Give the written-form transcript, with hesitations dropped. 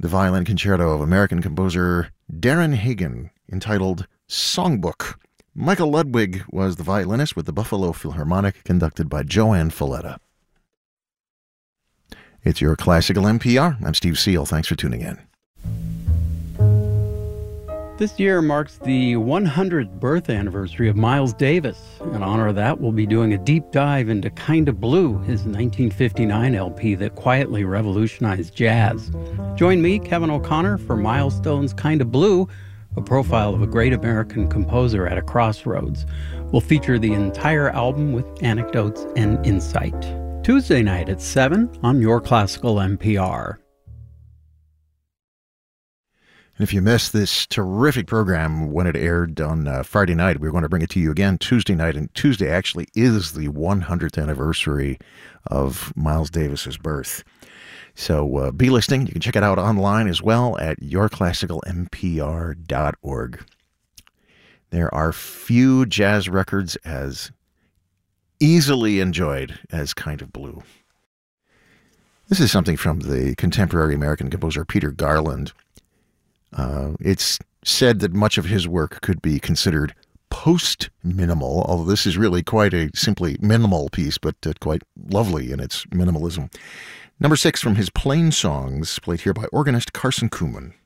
the violin concerto of American composer Darren Hagen, entitled Songbook. Michael Ludwig was the violinist with the Buffalo Philharmonic, conducted by Joanne Falletta. It's your Classical NPR. I'm Steve Seal. Thanks for tuning in. This year marks the 100th birth anniversary of Miles Davis. In honor of that, we'll be doing a deep dive into Kinda Blue, his 1959 LP that quietly revolutionized jazz. Join me, Kevin O'Connor, for Milestone's Kinda Blue, a profile of a great American composer at a crossroads. We'll feature the entire album with anecdotes and insight. Tuesday night at 7 on Your Classical NPR. And if you missed this terrific program when it aired on Friday night, we're going to bring it to you again Tuesday night. And Tuesday actually is the 100th anniversary of Miles Davis's birth. So be listening. You can check it out online as well at yourclassicalnpr.org. There are few jazz records as easily enjoyed as Kind of Blue. This is something from the contemporary American composer Peter Garland. It's said that much of his work could be considered post-minimal, although this is really quite a simply minimal piece, but quite lovely in its minimalism. Number 6 from his Plain Songs, played here by organist Carson Kuhlman.